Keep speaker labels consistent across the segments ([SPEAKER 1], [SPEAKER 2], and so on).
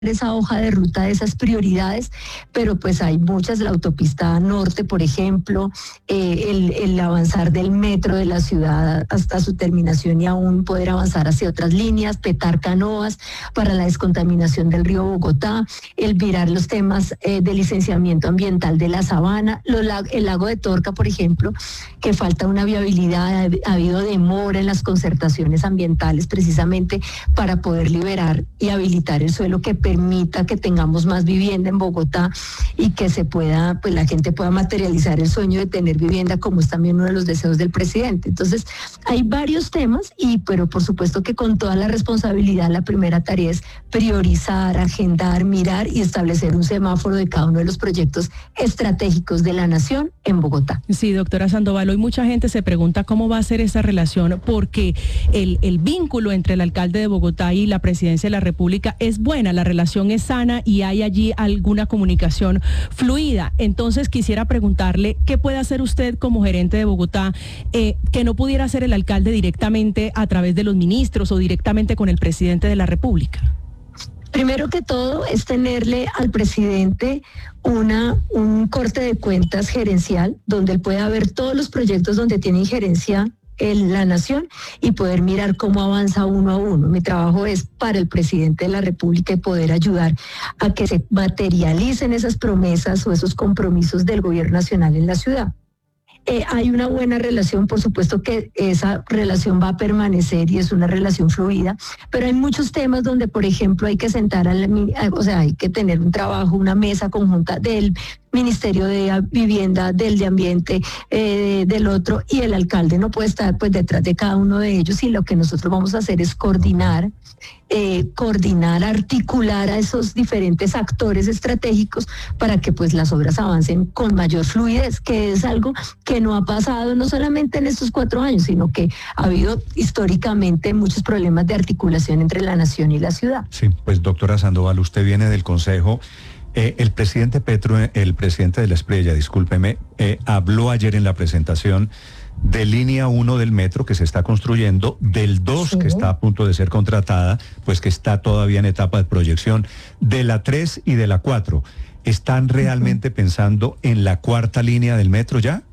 [SPEAKER 1] esa hoja de ruta de esas prioridades, pero pues hay muchas, la autopista norte, por ejemplo, el avanzar del metro de la ciudad hasta su terminación y aún poder avanzar hacia otras líneas, petar canoas para la descontaminación del río Bogotá, el virar los temas de licenciamiento ambiental de la sabana, el lago de Torca, por ejemplo, que falta una viabilidad, ha habido demora en las concertaciones ambientales precisamente para poder liberar y habilitar el suelo que permita que tengamos más vivienda en Bogotá y que se pueda, pues la gente pueda materializar el sueño de tener vivienda, como es también uno de los deseos del presidente. Entonces, hay varios temas, pero por supuesto que con toda la responsabilidad, la primera tarea es priorizar, agendar, mirar y establecer un semáforo de cada uno de los proyectos estratégicos de la nación en Bogotá.
[SPEAKER 2] Sí, doctora Sandoval, hoy mucha gente se pregunta cómo va a ser esa relación, porque el vínculo entre el alcalde de Bogotá y la presidencia de la República es buena, la relación es sana y hay allí alguna comunicación fluida. Entonces quisiera preguntarle, ¿qué puede hacer usted como gerente de Bogotá que no pudiera hacer el alcalde directamente a través de los ministros o directamente con el presidente de la República?
[SPEAKER 1] Primero que todo es tenerle al presidente un corte de cuentas gerencial donde él pueda ver todos los proyectos donde tiene injerencia en la nación y poder mirar cómo avanza uno a uno. Mi trabajo es para el presidente de la República y poder ayudar a que se materialicen esas promesas o esos compromisos del gobierno nacional en la ciudad. Hay una buena relación, por supuesto que esa relación va a permanecer y es una relación fluida, pero hay muchos temas donde, por ejemplo, hay que sentar hay que tener un trabajo, una mesa conjunta del Ministerio de Vivienda, del de Ambiente, del otro, y el alcalde no puede estar pues detrás de cada uno de ellos, y lo que nosotros vamos a hacer es coordinar, articular a esos diferentes actores estratégicos para que pues las obras avancen con mayor fluidez, que es algo que no ha pasado no solamente en estos 4 años, sino que ha habido históricamente muchos problemas de articulación entre la nación y la ciudad.
[SPEAKER 3] Sí, pues doctora Sandoval, usted viene del Consejo. El presidente Petro, el presidente de la Espriella, discúlpeme, habló ayer en la presentación de línea 1 del metro que se está construyendo, del 2 sí, que está a punto de ser contratada, pues que está todavía en etapa de proyección, de la 3 y de la 4. ¿Están realmente pensando en la 4ª línea del metro ya?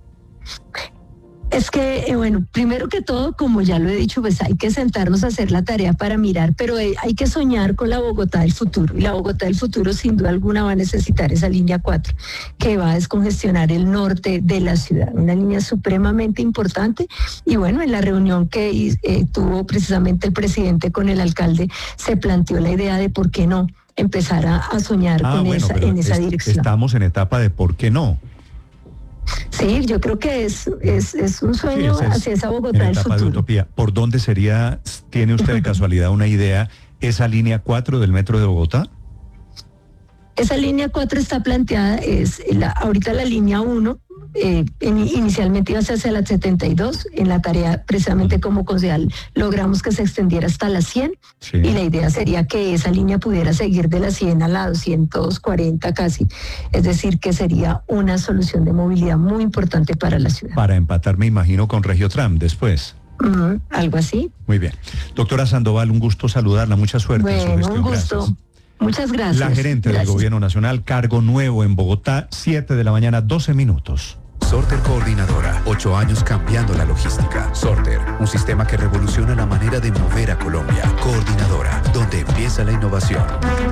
[SPEAKER 1] Es que, primero que todo, como ya lo he dicho, pues hay que sentarnos a hacer la tarea para mirar, pero hay que soñar con la Bogotá del futuro. Y la Bogotá del futuro, sin duda alguna, va a necesitar esa línea 4, que va a descongestionar el norte de la ciudad. Una línea supremamente importante. Y en la reunión que tuvo precisamente el presidente con el alcalde, se planteó la idea de por qué no empezar a soñar en esa dirección.
[SPEAKER 3] Estamos en etapa de por qué no.
[SPEAKER 1] Sí, yo creo que es un sueño hacia esa Bogotá del futuro. De
[SPEAKER 3] utopía. ¿Por dónde sería, tiene usted de casualidad una idea, esa línea 4 del metro de Bogotá?
[SPEAKER 1] Esa línea 4 está planteada, ahorita la línea 1, inicialmente iba a ser hacia la 72, en la tarea precisamente como concejal logramos que se extendiera hasta la 100, sí, y la idea sería que esa línea pudiera seguir de la 100 a la 240 casi, es decir, que sería una solución de movilidad muy importante para la ciudad.
[SPEAKER 3] Para empatar, me imagino, con Regiotram después.
[SPEAKER 1] Algo así.
[SPEAKER 3] Muy bien. Doctora Sandoval, un gusto saludarla, mucha suerte en su gestión.
[SPEAKER 1] Un gusto. Gracias. Muchas gracias.
[SPEAKER 3] La gerente del Gobierno Nacional, cargo nuevo en Bogotá, 7 de la mañana, 12 minutos.
[SPEAKER 4] Sorter Coordinadora, 8 años cambiando la logística. Sorter, un sistema que revoluciona la manera de mover a Colombia. Coordinadora, donde empieza la innovación.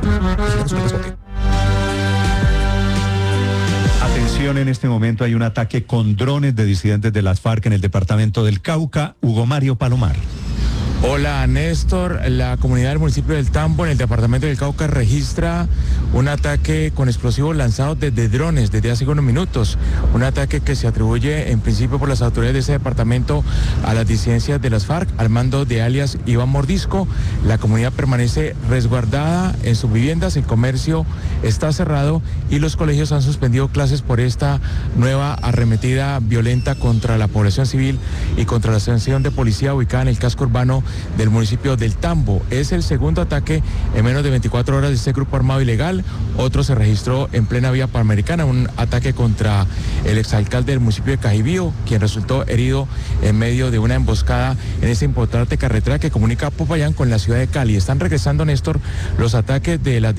[SPEAKER 3] Atención, en este momento hay un ataque con drones de disidentes de las FARC en el departamento del Cauca. Hugo Mario Palomar.
[SPEAKER 5] Hola Néstor, la comunidad del municipio del Tambo en el departamento del Cauca registra un ataque con explosivos lanzados desde drones desde hace unos minutos, un ataque que se atribuye en principio por las autoridades de ese departamento a las disidencias de las FARC al mando de alias Iván Mordisco. La comunidad permanece resguardada en sus viviendas, el comercio está cerrado y los colegios han suspendido clases por esta nueva arremetida violenta contra la población civil y contra la estación de policía ubicada en el casco urbano del municipio del Tambo. Es el segundo ataque en menos de 24 horas de este grupo armado ilegal. Otro se registró en plena vía panamericana, un ataque contra el exalcalde del municipio de Cajibío, quien resultó herido en medio de una emboscada en esa importante carretera que comunica a Popayán con la ciudad de Cali. Están regresando, Néstor, los ataques de las